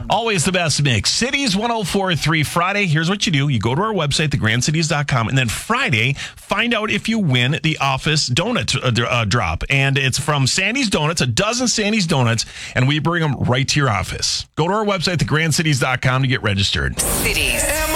Always the best mix. Cities 104.3 Friday. Here's what you do. You go to our website, thegrandcities.com, and then Friday, find out if you win the Office Donut drop. And it's from Sandy's Donuts, a dozen Sandy's Donuts, and we bring them right to your office. Go to our website, thegrandcities.com, to get registered. Cities.